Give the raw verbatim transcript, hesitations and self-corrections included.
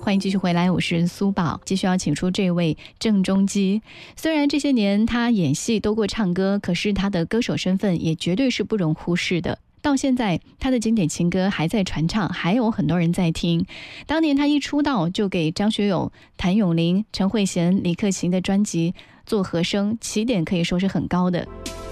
欢迎继续回来，我是苏宝，继续要请出这位郑中基。虽然这些年他演戏多过唱歌，可是他的歌手身份也绝对是不容忽视的。到现在他的经典情歌还在传唱，还有很多人在听。当年他一出道就给张学友、谭咏麟、陈慧娴、李克勤的专辑做和声，起点可以说是很高的。